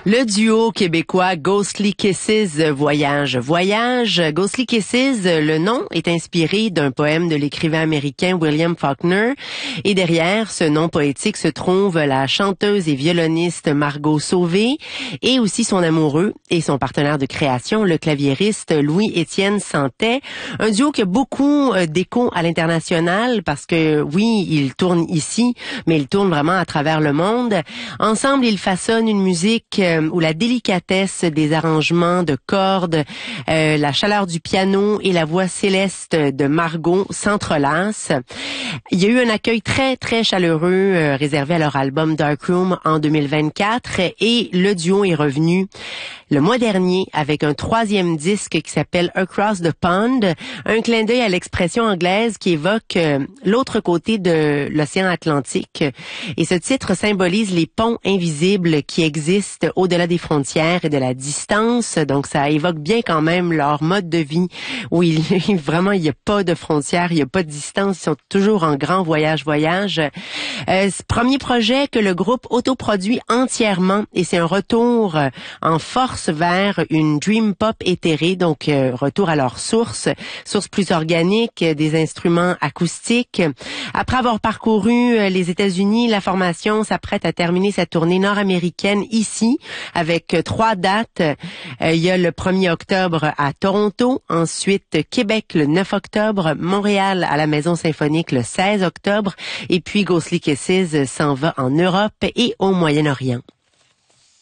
Le duo québécois Ghostly Kisses voyage. Ghostly Kisses, le nom est inspiré d'un poème de l'écrivain américain William Faulkner. Et derrière ce nom poétique se trouve la chanteuse et violoniste Margot Sauvé et aussi son amoureux et son partenaire de création, le claviériste Louis-Étienne Santet. Un duo qui a beaucoup d'écho à l'international parce que oui, ils tournent ici, mais ils tournent vraiment à travers le monde. Ensemble, ils façonnent une musique où la délicatesse des arrangements de cordes, la chaleur du piano et la voix céleste de Margot s'entrelacent. Il y a eu un accueil très, très chaleureux réservé à leur album Dark Room en 2024 et le duo est revenu le mois dernier avec un troisième disque qui s'appelle Across the Pond, un clin d'œil à l'expression anglaise qui évoque l'autre côté de l'océan Atlantique. Et ce titre symbolise les ponts invisibles qui existent au-delà des frontières et de la distance. Donc ça évoque bien quand même leur mode de vie où vraiment il n'y a pas de frontières, il n'y a pas de distance, ils sont toujours en grand voyage. Ce premier projet que le groupe autoproduit entièrement et c'est un retour en force vers une dream pop éthérée, donc retour à leur source plus organique, des instruments acoustiques. Après avoir parcouru les États-Unis, la formation s'apprête à terminer sa tournée nord-américaine ici avec 3 dates. Il y a le 1er octobre à Toronto, ensuite Québec le 9 octobre, Montréal à la Maison Symphonique le 16 octobre et puis Ghostly Kisses s'en va en Europe et au Moyen-Orient.